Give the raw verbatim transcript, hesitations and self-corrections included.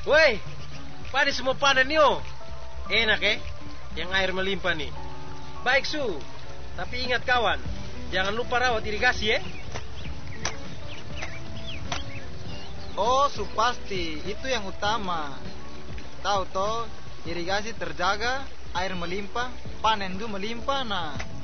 Woi, pada semua panen nih oh. Enak eh, yang air melimpah nih. Baik Su, tapi ingat kawan, jangan lupa rawat irigasi ya. Oh, Su pasti, itu yang utama. Tahu toh, irigasi terjaga, air melimpah, panen itu melimpah nah.